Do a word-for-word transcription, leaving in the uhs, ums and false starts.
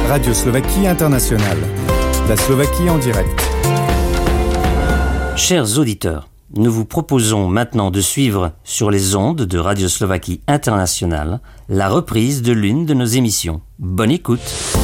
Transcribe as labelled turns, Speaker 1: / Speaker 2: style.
Speaker 1: Radio Slovaquie Internationale. La Slovaquie en direct.
Speaker 2: Chers auditeurs, nous vous proposons maintenant de suivre sur les ondes de Radio Slovaquie Internationale la reprise de l'une de nos émissions. Bonne écoute!